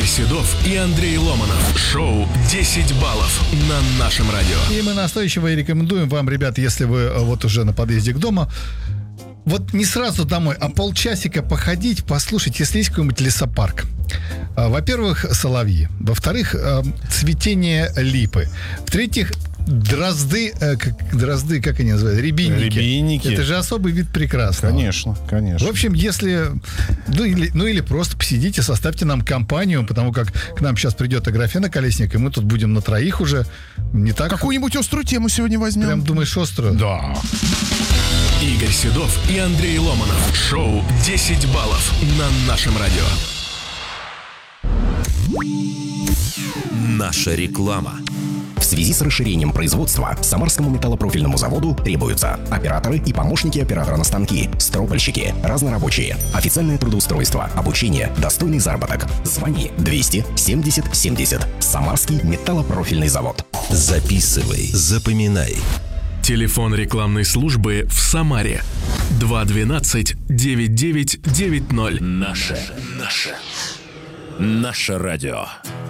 Игорь Седов и Андрей Ломанов. Шоу «10 баллов» на нашем радио. И мы настойчиво рекомендуем вам, ребят, если вы вот уже на подъезде к дому, вот не сразу домой, а полчасика походить, послушать, если есть какой-нибудь лесопарк. Во-первых, соловьи. Во-вторых, цветение липы. В-третьих, дрозды, как они называют? Рябинники. Это же особый вид прекрасного. Конечно. В общем, если... Ну или просто посидите, составьте нам компанию, потому как к нам сейчас придет Аграфена Колесник, и мы тут будем на троих уже. Не так... Какую-нибудь острую тему сегодня возьмем. Прям думаешь, острую? Да. Игорь Седов и Андрей Ломанов. Шоу «10 баллов» на нашем радио. Наша реклама. В связи с расширением производства Самарскому металлопрофильному заводу требуются операторы и помощники оператора на станки, стропольщики, разнорабочие, официальное трудоустройство, обучение, достойный заработок. Звони 200 70 70. Самарский металлопрофильный завод. Записывай, запоминай. Телефон рекламной службы в Самаре 212-9990. Наше радио.